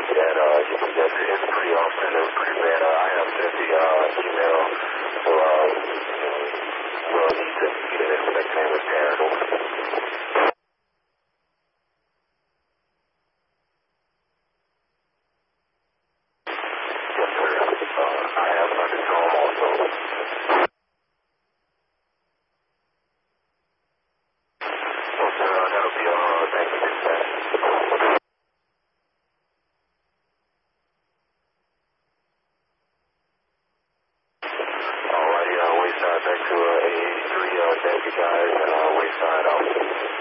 that it's pretty often, it was pretty bad. I have sent the email, so we'll need to get it expected and repaired. Yes, sir. I have sent it to him also. So, sir, that'll be all. Thank you, dispatch. Alrighty, Wayside back to 883, thank you guys, and Wayside out.